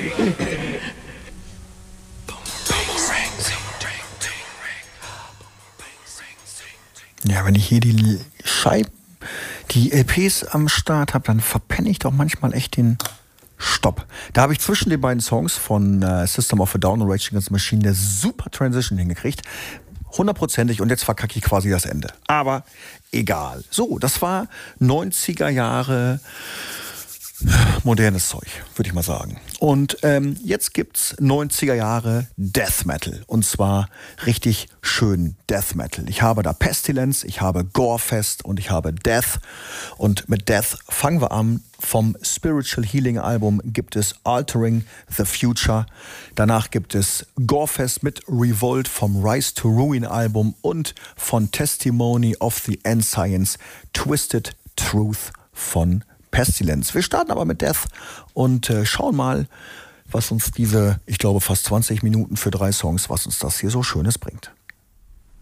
Ja, wenn ich hier die LPs am Start habe, dann verpenne ich doch manchmal echt den Stopp. Da habe ich zwischen den beiden Songs von System of a Down und Rage Against the Machine eine super Transition hingekriegt. 100%ig, und jetzt verkacke ich quasi das Ende. Aber egal. So, das war 90er Jahre modernes Zeug, würde ich mal sagen. Und jetzt gibt's 90er Jahre Death Metal. Und zwar richtig schön Death Metal. Ich habe da Pestilence, ich habe Gorefest und ich habe Death. Und mit Death fangen wir an. Vom Spiritual Healing Album gibt es Altering the Future. Danach gibt es Gorefest mit Revolt vom Rise to Ruin Album und von Testimony of the End Science Twisted Truth von Pestilence. Wir starten aber mit Death und schauen mal, was uns diese, ich glaube, fast 20 Minuten für 3 Songs, was uns das hier so Schönes bringt.